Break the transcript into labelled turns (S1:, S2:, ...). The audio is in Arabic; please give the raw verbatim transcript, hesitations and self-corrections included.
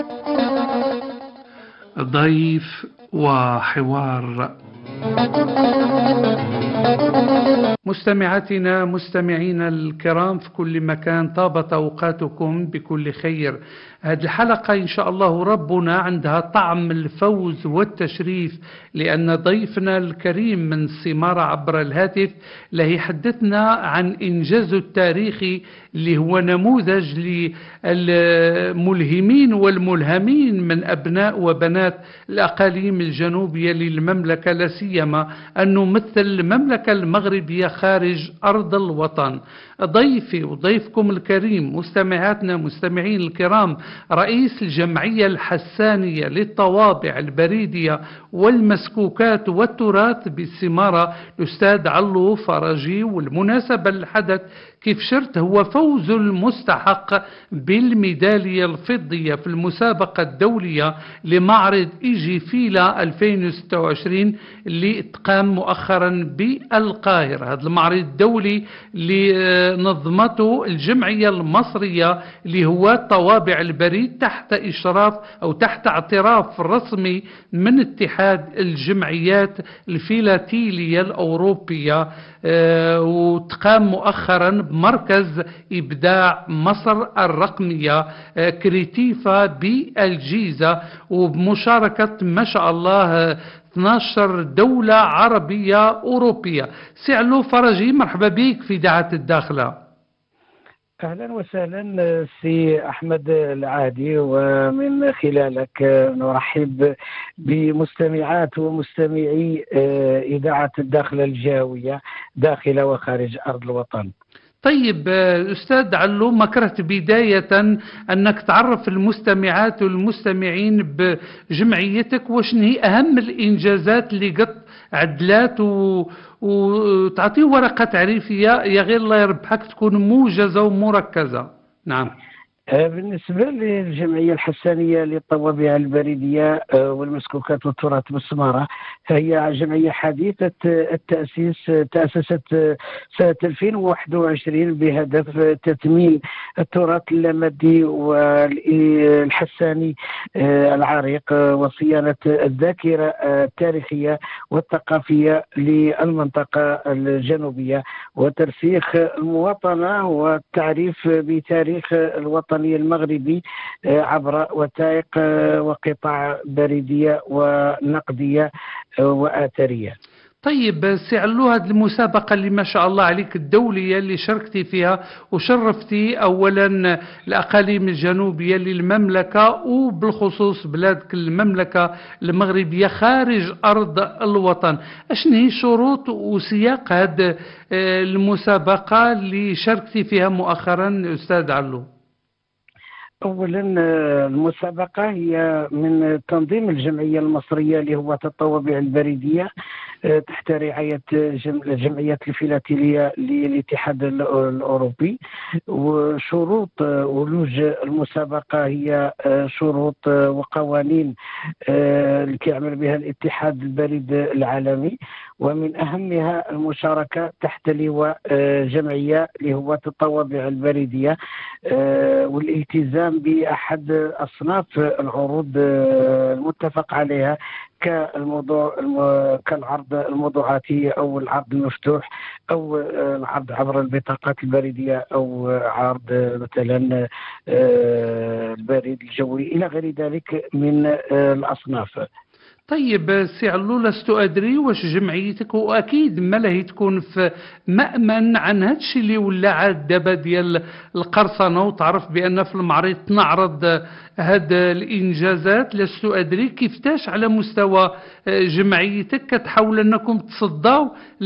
S1: ضيف وحوار. مستمعاتنا مستمعينا الكرام في كل مكان، طابت أوقاتكم بكل خير. هذه الحلقة إن شاء الله ربنا عندها طعم الفوز والتشريف، لأن ضيفنا الكريم من السمارة عبر الهاتف له يحدثنا عن إنجازه التاريخي اللي هو نموذج للملهمين والملهمين من أبناء وبنات الأقاليم الجنوبية للمملكة، لا سيما أن نمثل المملكة المغربية خارج أرض الوطن. ضيفي وضيفكم الكريم مستمعاتنا مستمعين الكرام، رئيس الجمعية الحسانية للطوابع البريدية والمسكوكات والتراث بالسمارة الأستاذ علو فرجي. والمناسبة للحدث كيف شرت هو فوز المستحق بالميدالية الفضية في المسابقة الدولية لمعرض إيجي فيلا ألفين وستة وعشرين اللي تقام مؤخرا بالقاهرة. هذا المعرض الدولي اللي نظمته الجمعية المصرية اللي هو طوابع البريد تحت إشراف أو تحت اعتراف رسمي من اتحاد الجمعيات الفيلاتيلية الأوروبية، أه وتقام مؤخرا بمركز إبداع مصر الرقمية أه كريتيفا بالجيزة، وبمشاركة ما شاء الله اثنتي عشرة دولة عربية أوروبية. سي علو فرجي، مرحبا بك في إذاعة الداخلة.
S2: أهلا وسهلا سي أحمد العادي، ومن خلالك نرحب بمستمعات ومستمعي إذاعة الداخلة الجاوية داخل وخارج أرض الوطن.
S1: طيب أستاذ علو، ما كرهت بداية أنك تعرف المستمعات والمستمعين بجمعيتك، وشن هي أهم الإنجازات اللي قد عدلات و... وتعطيه ورقة تعريفية يا غير الله يربحك تكون موجزة ومركزة. نعم.
S2: بالنسبة للجمعية الحسانية للطوابع البريدية والمسكوكات والتراث بالسمارة، فهي جمعية حديثة التأسيس، تأسست سنة ألفين وواحد وعشرين بهدف تثمين التراث اللامادي والحساني العريق وصيانة الذاكرة التاريخية والثقافية للمنطقة الجنوبية، وترسيخ المواطنة والتعريف بتاريخ الوطن المغربي عبر وثائق وقطع بريدية ونقدية وآثرية.
S1: طيب سي علو، هذه المسابقة اللي ما شاء الله عليك الدولية اللي شاركتي فيها وشرفتي أولا الأقاليم الجنوبية للمملكة وبالخصوص بلادك المملكة المغربية خارج أرض الوطن، أشن هي شروط وسياق هذه المسابقة اللي شاركتي فيها مؤخرا أستاذ علو؟
S2: أولا المسابقة هي من تنظيم الجمعية المصرية لهواة الطوابع البريدية تحت رعاية الجمعيات الفيلاتيلية للاتحاد الأوروبي. وشروط ولوج المسابقة هي شروط وقوانين اللي كيعمل بها الاتحاد البريد العالمي، ومن أهمها المشاركة تحت لواء جمعية لهواة الطوابع البريدية والالتزام بأحد أصناف العروض المتفق عليها كالموضوع كالعرض الموضوعاتي أو العرض المفتوح أو العرض عبر البطاقات البريدية أو عرض مثلا البريد الجوي إلى غير ذلك من الأصناف.
S1: طيب سي علو، لست أدري واش جمعيتك وأكيد ما له تكون في مأمن عن هادشي اللي ولا عاد دابا ديال القرصنة، وتعرف بأن في المعرض تنعرض هاد الإنجازات. لست أدري كيفتاش على مستوى جمعيتك كتحاول أنكم تصداو